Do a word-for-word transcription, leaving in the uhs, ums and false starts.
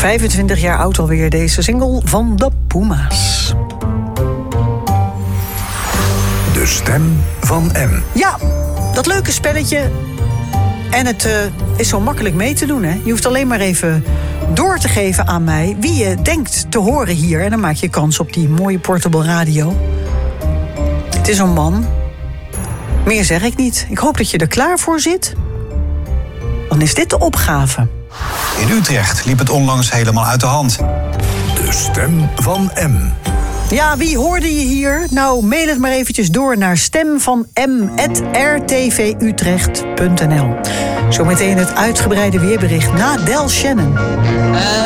vijfentwintig jaar oud alweer, deze single van de Puma's. De stem van M. Ja, dat leuke spelletje. En het uh, is zo makkelijk mee te doen, hè? Je hoeft alleen maar even door te geven aan mij wie je denkt te horen hier. En dan maak je kans op die mooie portable radio. Het is een man. Meer zeg ik niet. Ik hoop dat je er klaar voor zit. Dan is dit de opgave. In Utrecht liep het onlangs helemaal uit de hand. De stem van M. Ja, wie hoorde je hier? Nou, mail het maar eventjes door naar stemvanm apenstaartje r t v utrecht punt n l. Zometeen het uitgebreide weerbericht na Del Shannon.